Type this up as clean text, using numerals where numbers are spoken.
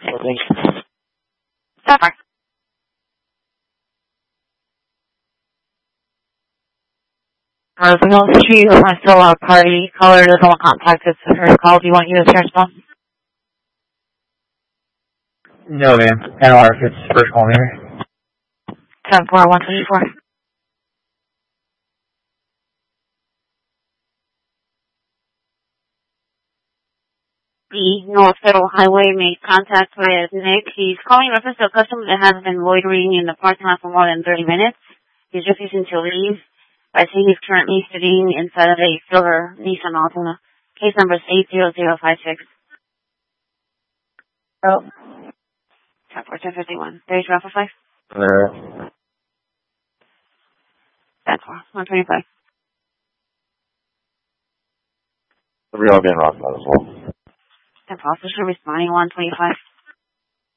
Thanks. So far. Roosevelt Street, we're still a party. Caller doesn't want contact with her call. Do you want U.S. response? No, ma'am. NLR if it's first call here. 74124. The North Federal Highway made contact with Nick. He's calling in reference to a customer that has been loitering in the parking lot for more than 30 minutes. He's refusing to leave. I see he's currently sitting inside of a silver Nissan Altima. Case number is 80056. Oh. 1051. There's Raffle 5. Alright. That's 125. We are being rocked out as well. That's officer responding 125.